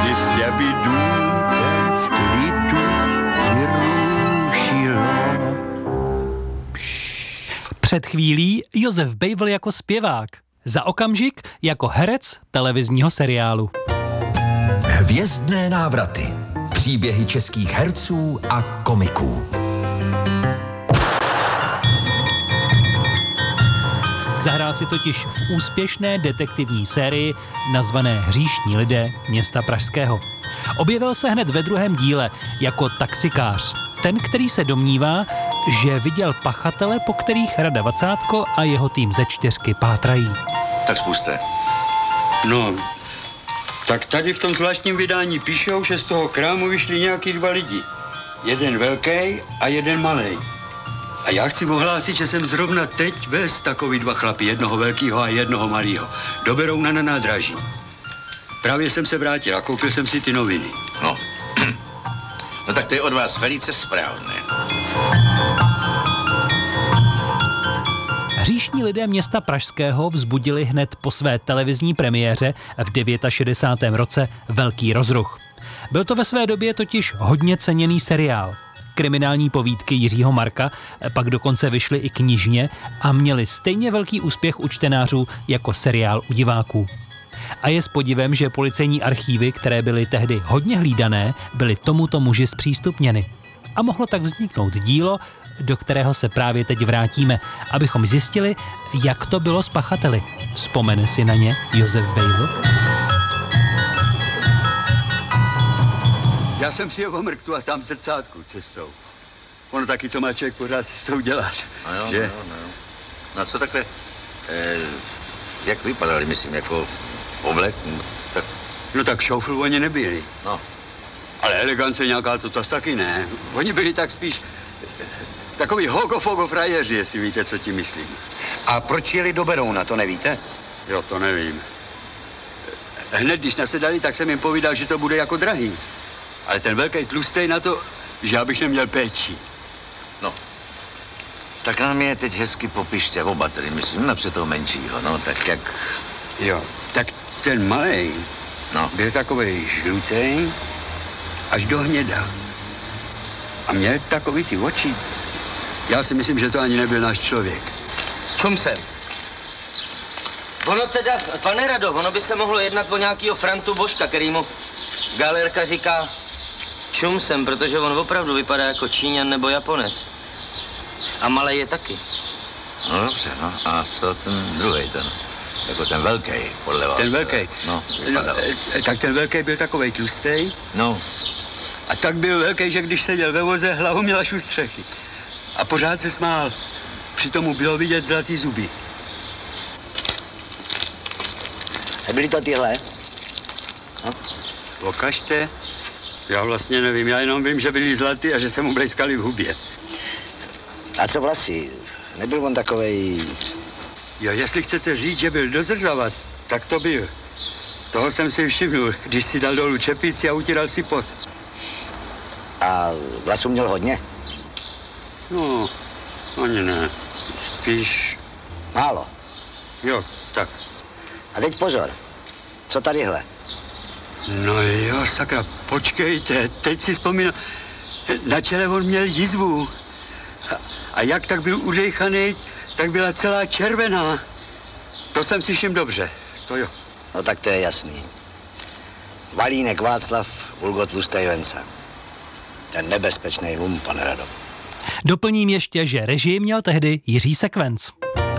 jestli by dům ten z květu vyrušilo. Před chvílí Josef Bejvl jako zpěvák, za okamžik jako herec televizního seriálu. Hvězdné návraty. Příběhy českých herců a komiků. Zahrál si totiž v úspěšné detektivní sérii nazvané Hříšní lidé města Pražského. Objevil se hned ve druhém díle jako taxikář. Ten, který se domnívá, že viděl pachatele, po kterých Rada Vacátko a jeho tým ze 4 pátrají. Tak spuste. No, tak tady v tom zvláštním vydání píšou, že z toho krámu vyšli nějaký 2 lidi. Jeden velký a jeden malej. A já chci ohlásit, že jsem zrovna teď vez takový 2 chlapy, jednoho velkýho a jednoho malýho. Do Berouna na nádraží. Právě jsem se vrátil a koupil jsem si ty noviny. No. No tak to je od vás velice správné. Hříšní lidé města Pražského vzbudili hned po své televizní premiéře v 69. roce velký rozruch. Byl to ve své době totiž hodně ceněný seriál. Kriminální povídky Jiřího Marka pak dokonce vyšly i knižně a měly stejně velký úspěch u čtenářů jako seriál u diváků. A je s podivem, že policejní archívy, které byly tehdy hodně hlídané, byly tomuto muži zpřístupněny. A mohlo tak vzniknout dílo, do kterého se právě teď vrátíme, abychom zjistili, jak to bylo s pachateli. Vzpomene si na ně Josef Bejvl? Já jsem si ho omrktu a tam zrcátku cestou. Ono taky, co má člověk pořád cestou děláš. No jo, že? no. No a co takhle, jak vypadali, myslím, jako oblek? Tak... No tak šoufl oni nebyli. No. Ale elegance nějaká to zas taky ne. Oni byli tak spíš takový hogo-fogo frajeři, jestli víte, co tím myslím. A proč jeli do Berouna, to nevíte? Jo, to nevím. Hned, když nasedali, tak jsem jim povídal, že to bude jako drahý. Ale ten velký tlustej na to, že já bych neměl péči. No. Tak nám je teď hezky popište oba, tedy myslím, napřed toho menšího, no, tak jak... Jo, tak ten malej byl takovej žlutej až do hněda. A měl takový ty oči. Já si myslím, že to ani nebyl náš člověk. Čum jsem. Ono teda, pane Rado, ono by se mohlo jednat o nějakýho Frantu Božka, který mu galerka říká čum jsem, protože on opravdu vypadá jako Číňan nebo Japonec. A malej je taky. No dobře, no. A co ten druhej, ten, jako ten velký, podle vás? Ten velký? No, tak ten velký byl takovej tlustej. No. A tak byl velký, že když seděl ve voze, hlavu měl až u střechy. A pořád se smál. Přitom mu bylo vidět zlatý zuby. Byli to tyhle? No. Ukažte. Já vlastně nevím, já jenom vím, že byli zlatý a že se mu blejskali v hubě. A co vlasy? Nebyl on takovej... Jo, jestli chcete říct, že byl dozrzavat, tak to byl. Toho jsem si všimnul, když si dal dolů čepici a utíral si pot. A vlasů měl hodně? No, ani ne. Spíš... Málo? Jo, tak. A teď pozor. Co tadyhle? No jo, sakra, počkejte, teď si vzpomínám. Na čele on měl jizvu. A jak tak byl udejchaný, tak byla celá červená. To jsem si všiml dobře, to jo. No tak to je jasný. Valínek Václav, vulgo tlustej Venca. Ten nebezpečný lum, pane Rado. Doplním ještě, že režii měl tehdy Jiří Sekvenc.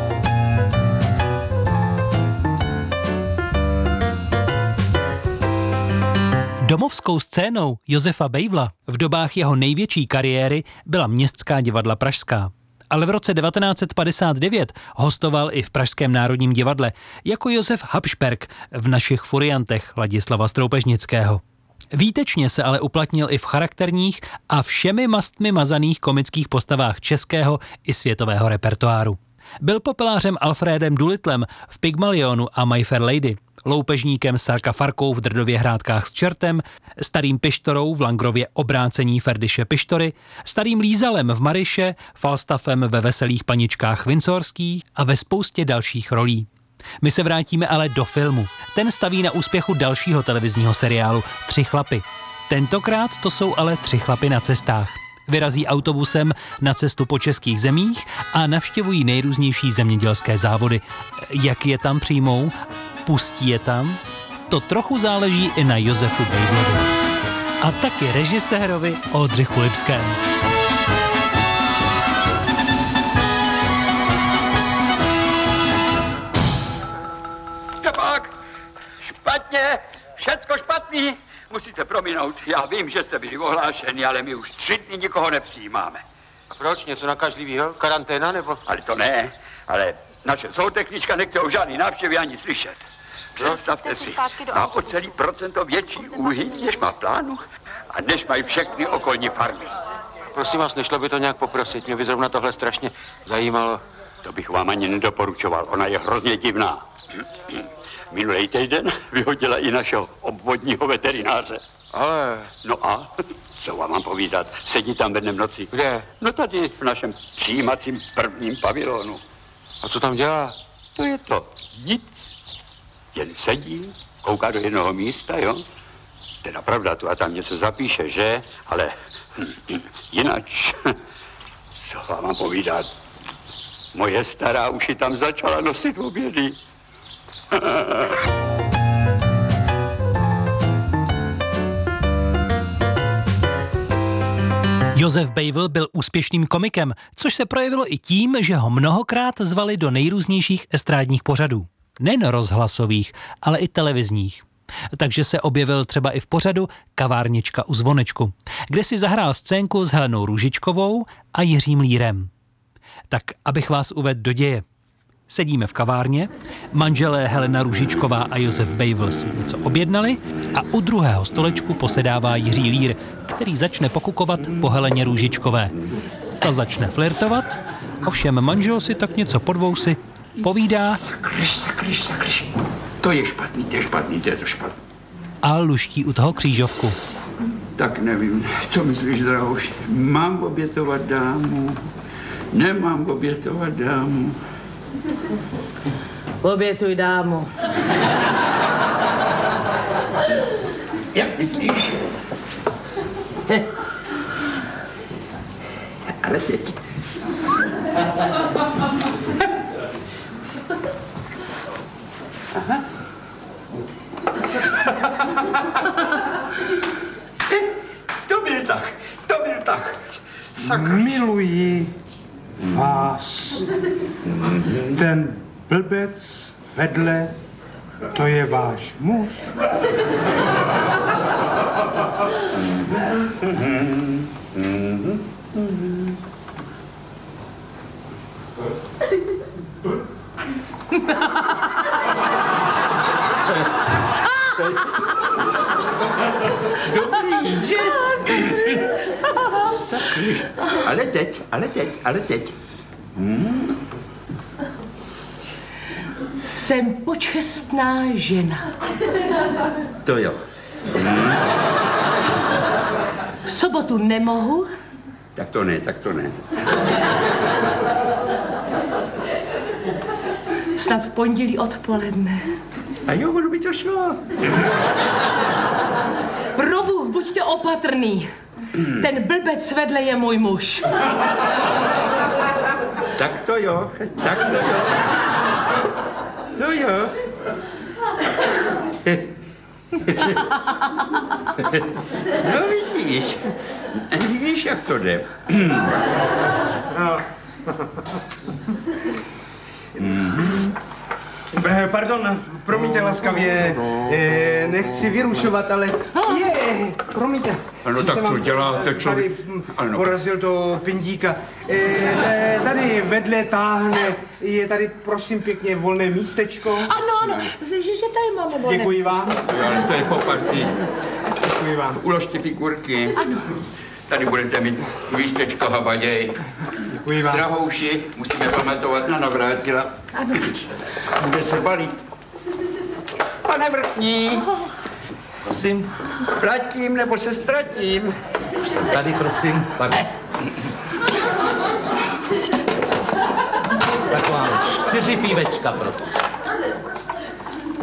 Domovskou scénou Josefa Bejvla v dobách jeho největší kariéry byla Městská divadla pražská. Ale v roce 1959 hostoval i v Pražském národním divadle jako Josef Habšperk v Našich furiantech Ladislava Stroupežnického. Výtečně se ale uplatnil i v charakterních a všemi mastmi mazaných komických postavách českého i světového repertoáru. Byl popelářem Alfrédem Doolitlem v Pygmalionu a My Fair Lady, loupežníkem Sarka Farkou v Drdově hrádkách s čertem, starým Pištorou v Langrově obrácení Ferdiše Pištory, starým Lízalem v Maryše, Falstaffem ve Veselých paničkách Windsorských a ve spoustě dalších rolí. My se vrátíme ale do filmu. Ten staví na úspěchu dalšího televizního seriálu Tři chlapy. Tentokrát to jsou ale 3 chlapy na cestách. Vyrazí autobusem na cestu po českých zemích a navštěvují nejrůznější zemědělské závody. Jak je tam přijmou? Pustí je tam? To trochu záleží i na Josefu Bejvlovi. A taky režisérovi Oldřichu Lipskému. Štěpák, špatně, všecko špatný. Musíte prominout, já vím, že jste byli ohlášeni, ale my už 3 dny nikoho nepřijímáme. A proč? Něco nakažlivýho? Karanténa nebo? Ale to ne, ale naše zootechnička nechce o žádný návštěvy ani slyšet. Představte si, má o celý procento větší úhyň, než má v plánu a než mají všechny okolní farmy. Prosím vás, nešlo by to nějak poprosit? Mě by zrovna tohle strašně zajímalo. To bych vám ani nedoporučoval, ona je hrozně divná. Minulý týden vyhodila i našeho obvodního veterináře. Ale... No a co vám mám povídat? Sedí tam ve dnem noci. Kde? No tady v našem přijímacím prvním pavilonu. A co tam dělá? To je to nic. Jen sedí, kouká do jednoho místa, jo? Teda pravda, tu a tam něco zapíše, že? Ale jinak, co vám mám povídat? Moje stará už ji tam začala nosit obědy. Josef Bejvl byl úspěšným komikem, což se projevilo i tím, že ho mnohokrát zvali do nejrůznějších estrádních pořadů. Nejen rozhlasových, ale i televizních. Takže se objevil třeba i v pořadu Kavárnička u zvonečku, kde si zahrál scénku s Helenou Růžičkovou a Jiřím Lírem. Tak, abych vás uvedl do děje. Sedíme v kavárně, manželé Helena Růžičková a Josef Bejvl si něco objednali a u druhého stolečku posedává Jiří Lír, který začne pokukovat po Heleně Růžičkové. Ta začne flirtovat, ovšem manžel si tak něco pod vousy povídá Sakryš. To je špatný, to je to špatný. a luští u toho křížovku. Tak nevím, co myslíš, drahouši? Mám obětovat dámu? Nemám obětovat dámu? Obětuj dámu. Jak myslíš? Ale teď. Aha. To byl tak. Miluji vás. Ten blbec vedle, to je váš muž. Dobrý, že? Sakry. Ale teď. Jsem počestná žena. To jo. V sobotu nemohu. Tak to ne. Snad v pondělí odpoledne. A jo, ono by to šlo. Probůh, buďte opatrný. Ten blbec vedle je můj muž. Tak to jo. To jo. No vidíš, jak to jde. Pardon, promiňte laskavě, nechci vyrušovat, ale promiňte. Ano, že tak jsem co vám děláte, člověk? Tady Ano. porazil to pindíka. Tady vedle táhne, je tady prosím pěkně volné místečko. Ano, že tady máme volné. Děkuji vám. Ale to je po partii. Děkuji vám. Uložte figurky. Ano. Tady budete mít místečko habaděj. Děkuji vám. Drahouši, musíme pamatovat na Navrátila. Ano. Bude se balit. Pane Vrtní. Prosím, Platím nebo se ztratím? jsem tady, prosím. Pardon. Tak máme 4 pívečka, prosím.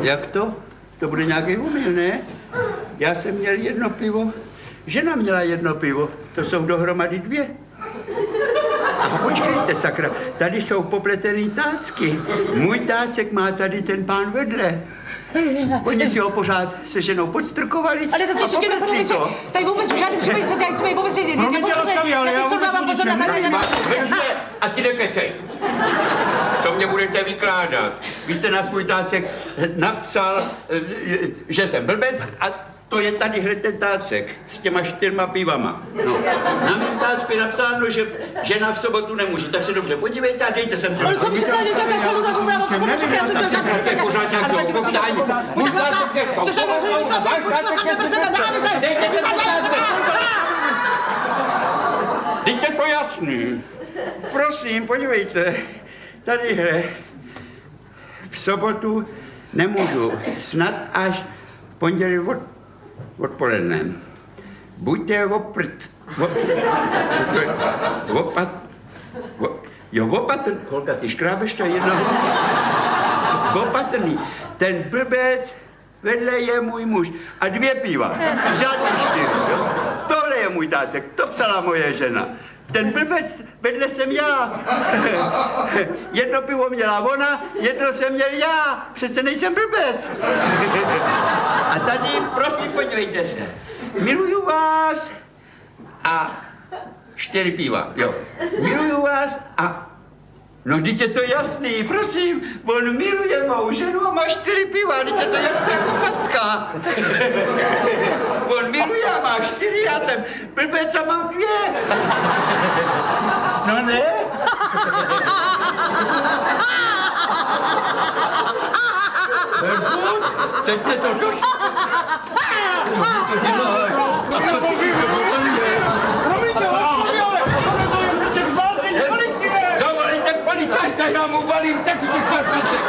Jak to? To bude nějaký omyl, ne? Já jsem měl jedno pivo, žena měla jedno pivo, to jsou dohromady 2. A počkejte, sakra, tady jsou popletený tácky. Můj tácek má tady ten pán vedle. Oni si ho pořád se ženou podstrkovali. Ale to si tě nepovedli se. Tady vůbec v žádném případě se tady jsme vůbec jít. Promiňte laskavě, ale já vůbec ničem nevím. A ti nekecej. Co mě budete vykládat? Vy jste na svůj tácek napsal, že jsem blbec a to je tadyhle ten tácek s těma 4 pivama. No. Na mém tácku je napsáno, že žena v sobotu nemůže, tak se dobře podívejte a dejte sem ten. Ale co by se dělali, děláte celou dobu, bravo, co se děláte, to je pořád nějakého povídání. Můj tácek je co se dejte sem ten tácek. Teď je to jasný. Prosím, podívejte. Tadyhle. V sobotu nemůžu, snad až pondělí odpoledne. Buďte opatrný. Kolka, ty škrábeš to jedno. Opatrný. Ten blbec vedle je můj muž a 2 piva. Žádný 4. Jo? Tohle je můj tácek, to psala moje žena. Ten blbec vedle jsem já. Jedno pivo měla ona, jedno jsem měl já. Přece nejsem blbec. A tady, prosím, podívejte se. Miluju vás a 4 piva, jo. Miluju vás a... No, vždyť je to jasný, prosím. On miluje mou ženu a má 4 piva, vždyť je to jasné jako packa. On miluje a má 4, já jsem blbec a mám 2. No ne? Teď mě to došlo. Co ty to děláš? Co ty si to zavolejte policajta, já mu valím taky těch particek.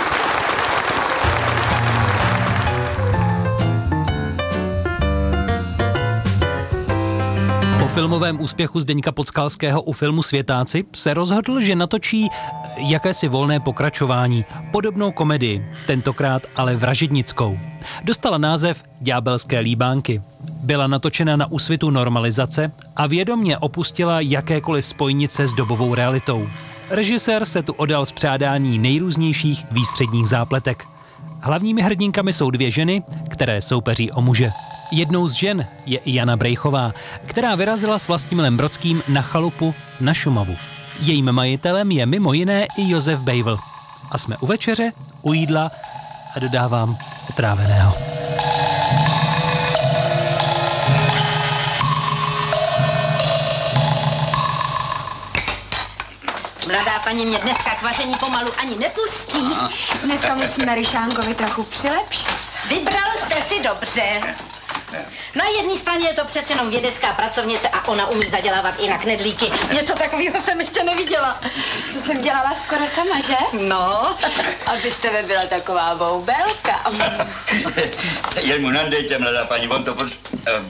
Po filmovém úspěchu Zdeňka Podskalského u filmu Světáci se rozhodl, že natočí jakési volné pokračování, podobnou komedii, tentokrát ale vražednickou. Dostala název Ďábelské líbánky. Byla natočena na úsvitu normalizace a vědomě opustila jakékoliv spojnice s dobovou realitou. Režisér se tu odal spřádání nejrůznějších výstředních zápletek. Hlavními hrdinkami jsou 2 ženy, které soupeří o muže. Jednou z žen je i Jana Brejchová, která vyrazila s Vlastimilem Brodským na chalupu na Šumavu. Jejím majitelem je mimo jiné i Josef Bejvl. A jsme u večeře, u jídla a dodávám otráveného. Mladá paní mě dneska k vaření pomalu ani nepustí. Dneska musíme Ryšánkovi trochu přilepšit. Vybral jste si dobře. Na jedné straně je to přece jenom vědecká pracovnice a ona umí zadělávat i na knedlíky. Něco takového jsem ještě neviděla. To jsem dělala skoro sama, že? No, abyste vy byla taková boubelka. Jen mu nandejte, mladá paní, on to